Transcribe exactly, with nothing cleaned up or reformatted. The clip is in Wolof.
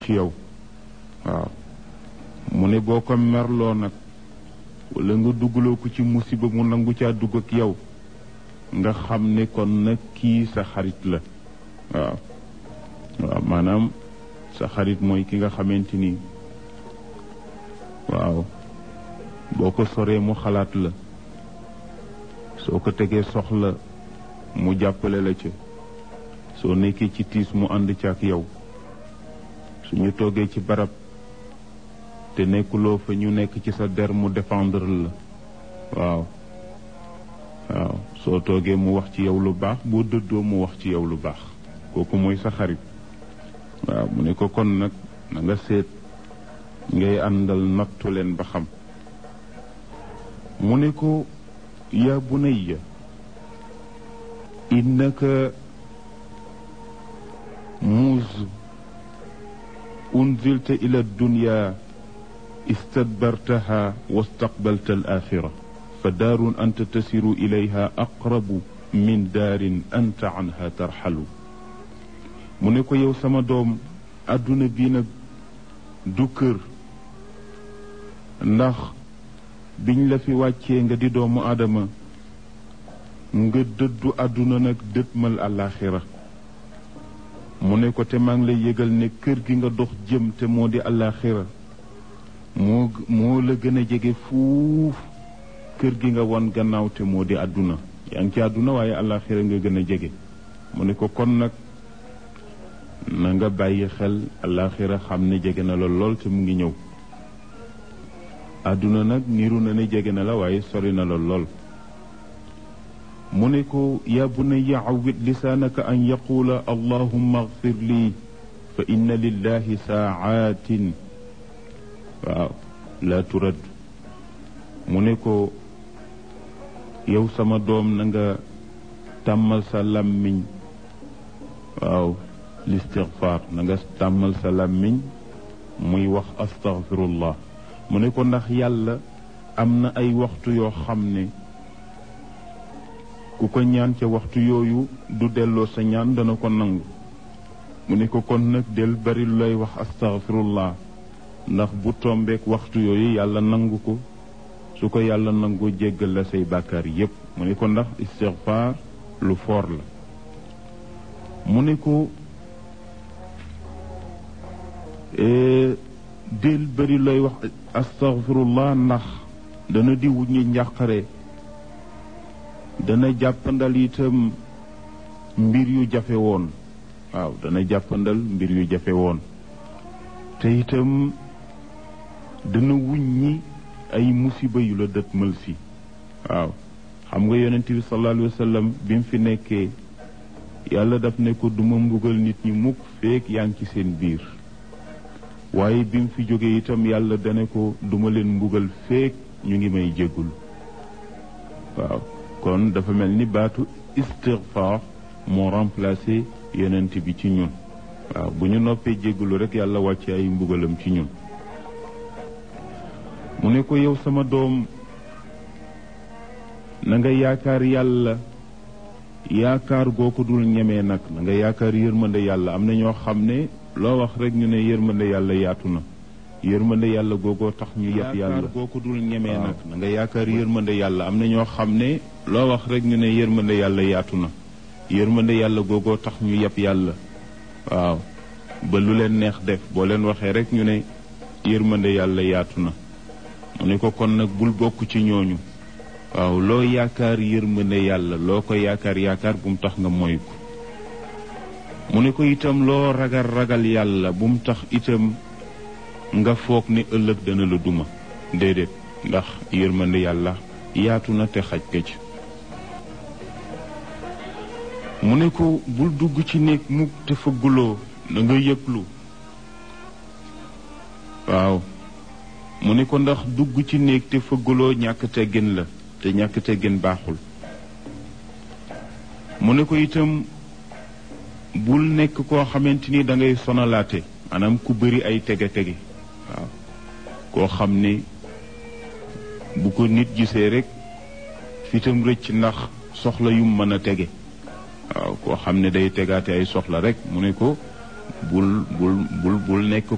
ci yow waaw mu ne boo ko merloo nag wala nga duggaloo ko ci musiba mu nangu caa dugg ak yow nga xam ne kon nag kii sa xarit la waaw waaw maanaam sa xarit mooy ki nga xamante ni waaw boo ko soree mu xalaat la soo ko tegee soxla mu jàppale la ca soo nekkee ci tiis mu ànd ca ak yow suñu toogee ci barab te nekkuloo fa ñu nekk ci sa der mu défendre la waaw waaw soo toogee mu wax ci yow lu baax boo dëddoo mu wax ci yow lu baax kooku mooy sa xarit waaw mu ne ko kon nag na nga seet ngay àndal nattu leen ba xam mu ne ko yaa bunayya innaka muuz unzilta ila dunya istadbartaha wastaqbalta al axira fa daarun anta tasiru ilayha aqrabu min daarin anta anha tarxalu mu ne ko yow sama doom àdduna bii nag du kër ndax biñ la fi wàccee nga di doomu aadama nga dëddu àdduna nag dëtmal àllaaxira mu ne ko te maa ngi lay yëgal ne kër gi nga dox jëm te moo di àllaaxira moo moo la gën a jege fuuf kër gi nga won gannaaw te moo di àdduna yaa ngi ci àdduna waaye àllaaxira nga gën a jege mu ne ko kon nag na nga bàyyi xel àllaaxira xam ne jege na la lool te mu ngi ñëw àdduna nag niru na ne jege na la waaye sori na la lool mu ne ko yaa bunayya awwid lisaanaka an yaquula allahumma agfir lii fa inna lillahi saacaatin waaw laa turad mu ne ko yow sama doom na nga tàmmal sa làmmiñ waaw listigfaar na nga tàmmal sa làmmiñ muy wax astaghfirullah mu ne ko ndax yàlla am na ay waxtu yoo xam ne ku ko ñaan ca waxtu yooyu du delloo sa ñaan dana ko nangu mu ne ko kon nag del bari lu lay wax astaghfirullah ndax bu tombeek waxtu yooyu yàlla nangu ko su ko yàlla nangu jéggal la say bàkkaar yépp mu ne ko ndax istighfar lu foor la mu ne ko del bari lay wax astaghfirullah ndax dana di wuññi njàqare dana jàppandal itam mbir yu jafe woon waaw dana jàppandal mbir yu jafe woon te itam dana wuññi ay musiba yu la dëtmal si waaw xam nga yonent bi sallallahu alayhi wa sallam bi mu fi nekkee yàlla daf ne ko duma mbugal nit ñi mukk feek yaa ngi ci seen biir waaye bi mu fi jógee itam yàlla dane ko duma leen mbugal feek ñu ngi may jéggul waaw kon dafa mel ni baatu istighfar moo remplacé yonent bi ci ñun waaw bu ñu noppee jéggulu rek yàlla wàcce ay mbugalam ci ñun mu ne ko yow sama doom na nga yaakaar yàlla yaakaar goo ko dul ñemee nag na nga yaakaar yërmande yàlla am na ñoo xam ne loo wax rek ñu ne yërmande yàlla yaatu na yërmande yàlla googoo tax ñu yab yàlla yaakaar goo ko dul ñemee nag na nga yaakaar yërmande yàlla am na ñoo xam ne loo wax rek ñu ne yërmande yàlla yaatu na yërmande yàlla googoo tax ñu yab yàlla waaw ba lu leen neex def boo leen waxee rek ñu ne yërmande yàlla yaatu na mu ne ko kon nag bul bokk ci ñooñu waaw loo yaakaar yërmande yàlla loo ko yaakaar yaakaar bu mu tax nga moy ko mu ne ko itam loo ragal ragal yàlla bu mu tax itam nga foog ne ëllëg dana la duma déedéet ndax yërmande yàlla yaatu na te xaj ka ci mu ne ko bul dugg ci néeg mukk te fëgguloo da nga yëglu waaw mu ne ko ndax dugg ci néeg te fëgguloo ñàkk teggin la te ñàkk teggin baaxul mu ne ko itam bul nekk koo xamante ni da ngay sonalaate maanaam ku bëri ay tege-tege waaw koo xam ne bu ko nit gisee rek fitam rëcc ndax soxla yum mën a tege waaw koo xam ne day tegaate ay soxla rek mu ne ko bul bul bul bul nekk